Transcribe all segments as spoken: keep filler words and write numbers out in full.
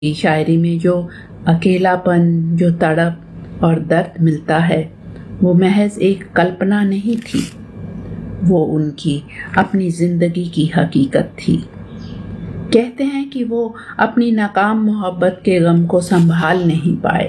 की शायरी में जो अकेलापन, जो तड़प और दर्द मिलता है, वो महज एक कल्पना नहीं थी, वो उनकी अपनी जिंदगी की हकीकत थी। कहते हैं कि वो अपनी नाकाम मोहब्बत के गम को संभाल नहीं पाए।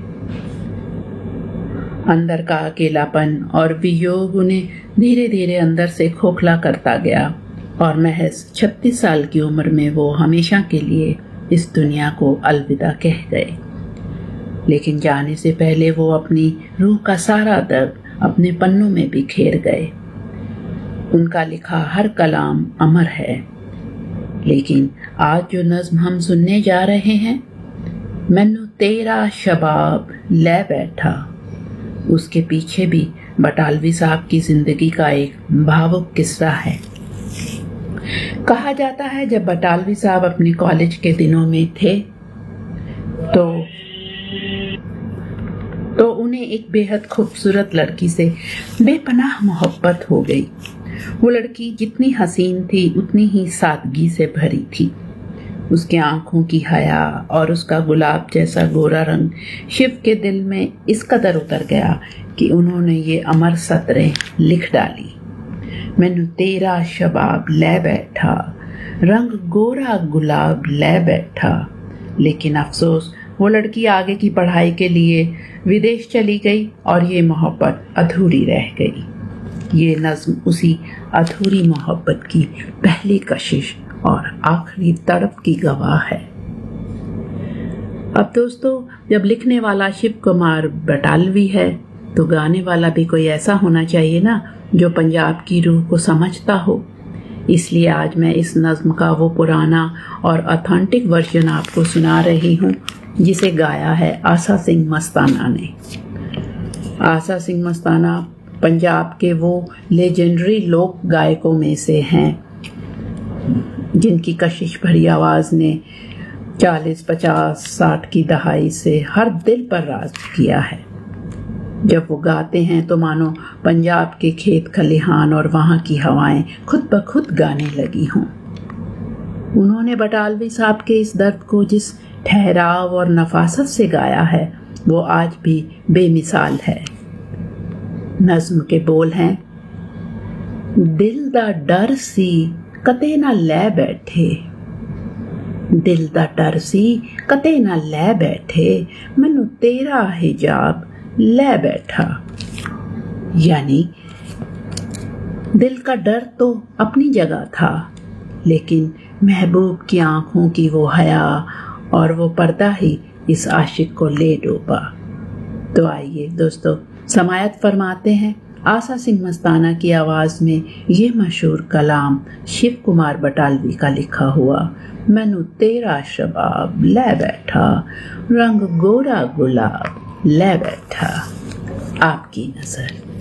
अंदर का अकेलापन और वियोग उन्हें धीरे धीरे अंदर से खोखला करता गया और महज छत्तीस साल की उम्र में वो हमेशा के लिए इस दुनिया को अलविदा कह गए। लेकिन जाने से पहले वो अपनी रूह का सारा दर्द अपने पन्नों में बिखेर गए। उनका लिखा हर कलाम अमर है। लेकिन आज जो नज्म हम सुनने जा रहे हैं, मैनू तेरा शबाब ले बैठा, उसके पीछे भी बटालवी साहब की जिंदगी का एक भावुक किस्सा है। कहा जाता है जब बटालवी साहब अपने कॉलेज के दिनों में थे तो तो उन्हें एक बेहद खूबसूरत लड़की से बेपनाह मोहब्बत हो गई। वो लड़की जितनी हसीन थी उतनी ही सादगी से भरी थी। उसके आंखों की हया और उसका गुलाब जैसा गोरा रंग शिव के दिल में इस कदर उतर गया कि उन्होंने ये अमर सतरें लिख डाली। मैनू तेरा शबाब ले बैठा, रंग गोरा गुलाब ले बैठा। लेकिन अफसोस वो लड़की आगे की पढ़ाई के लिए विदेश चली गई और ये मोहब्बत अधूरी रह गई। ये नज्म उसी अधूरी मोहब्बत की पहली कशिश और आखिरी तड़प की गवाह है। अब दोस्तों, जब लिखने वाला शिव कुमार बटालवी है तो गाने वाला भी कोई ऐसा होना चाहिए ना जो पंजाब की रूह को समझता हो। इसलिए आज मैं इस नज्म का वो पुराना और ऑथेंटिक वर्जन आपको सुना रही हूँ जिसे गाया है आसा सिंह मस्ताना ने। आसा सिंह मस्ताना पंजाब के वो लेजेंडरी लोक गायकों में से हैं जिनकी कशिश भरी आवाज़ ने चालीस, पचास, साठ की दहाई से हर दिल पर राज किया है। जब वो गाते हैं तो मानो पंजाब के खेत खलिहान और वहाँ की हवाएं खुद ब खुद गाने लगी हों। उन्होंने बटालवी साहब के इस दर्द को जिस ठहराव और नफासत से गाया है वो आज भी बेमिसाल है। नज्म के बोल हैं, दिल दा डर सी कते ना ले बैठे, दिल दा डर सी कते ना ले बैठे, मैनू तेरा हिजाब ले बैठा। यानी दिल का डर तो अपनी जगह था, लेकिन महबूब की आंखों की वो हया और वो पर्दा ही इस आशिक को ले डूबा। तो आइए दोस्तों, समायत फरमाते हैं आसा सिंह मस्ताना की आवाज में ये मशहूर कलाम शिव कुमार बटालवी का लिखा हुआ मैनू तेरा शबाब ले बैठा, रंग गोरा गुलाब ले बैठा। आपकी नजर।